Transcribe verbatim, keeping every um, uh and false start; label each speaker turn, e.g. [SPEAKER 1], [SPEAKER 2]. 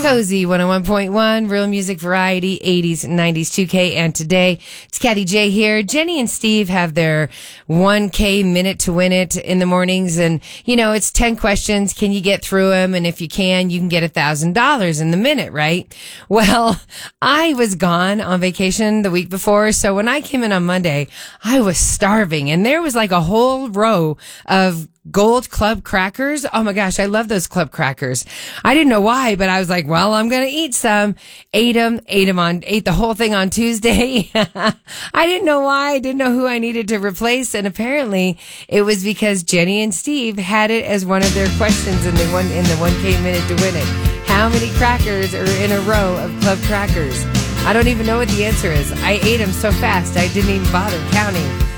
[SPEAKER 1] Cozy one oh one point one, real music variety, eighties, nineties, two K, and today. It's Caddy J here. Jenny and Steve have their one K minute to win it in the mornings. And, you know, it's ten questions. Can you get through them? And if you can, you can get one thousand dollars in the minute, right? Well, I was gone on vacation the week before. So when I came in on Monday, I was starving. And there was like a whole row of Gold Club crackers. Oh my gosh, I love those club crackers. I didn't know why, but I was like, well, I'm going to eat some. Ate them, ate them on, ate the whole thing on Tuesday. I didn't know why. I didn't know who I needed to replace. And apparently it was because Jenny and Steve had it as one of their questions in the one, in the one K minute to win it. How many crackers are in a row of club crackers? I don't even know what the answer is. I ate them so fast, I didn't even bother counting.